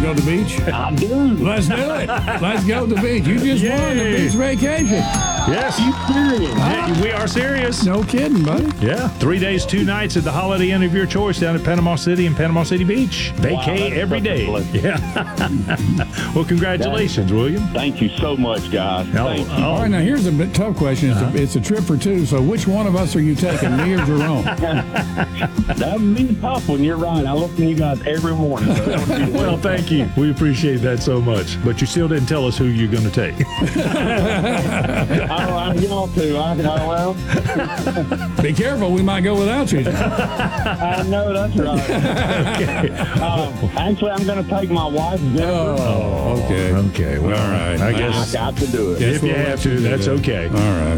go to the beach? I do. Let's do it. Let's go to the beach. You just won the beach vacation. Yes. You serious? Yeah, we are serious. No kidding, buddy. Yeah. 3 days, 2 nights at the Holiday Inn of your choice down at Panama City and Panama City Beach. Vacay that's every such a day. blessing. Yeah. Well, congratulations, William. Thank you so much, guys. Thank you. All right, now here's a bit tough question. It's a trip for two, so which one of us are you taking, me or Jerome? That would be a tough one. You're right. I listen to you guys every morning. So that would be Well, thank you. We appreciate that so much. But you still didn't tell us who you're going to take. I'm y'all too. Well, Be careful, we might go without you. I know that's right. Okay. Actually, I'm going to take my wife. Jennifer. Oh, okay. Okay. Well, All right. I guess I got to do it. Yes, if you we'll have let to, do that's that. okay. All right.